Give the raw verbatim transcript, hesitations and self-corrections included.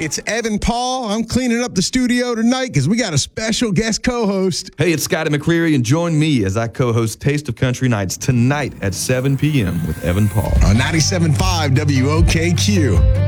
It's Evan Paul. I'm cleaning up the studio tonight because we got a special guest co-host. Hey, it's Scotty McCreery, and join me as I co-host Taste of Country Nights tonight at seven p.m. with Evan Paul. On ninety-seven point five W O K Q.